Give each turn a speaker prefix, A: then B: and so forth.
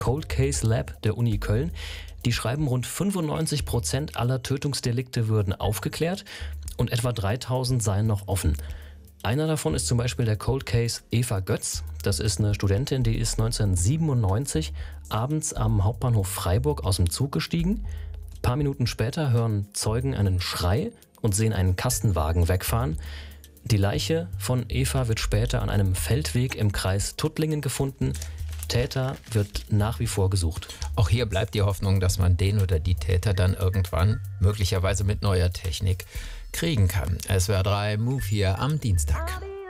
A: Cold Case Lab der Uni Köln. Die schreiben, rund 95% aller Tötungsdelikte würden aufgeklärt und etwa 3000 seien noch offen. Einer davon ist zum Beispiel der Cold Case Eva Götz. Das ist eine Studentin, die ist 1997 abends am Hauptbahnhof Freiburg aus dem Zug gestiegen. Ein paar Minuten später hören Zeugen einen Schrei und sehen einen Kastenwagen wegfahren. Die Leiche von Eva wird später an einem Feldweg im Kreis Tuttlingen gefunden. Täter wird nach wie vor gesucht.
B: Auch hier bleibt die Hoffnung, dass man den oder die Täter dann irgendwann, möglicherweise mit neuer Technik, kriegen kann. SWR 3 Move hier am Dienstag.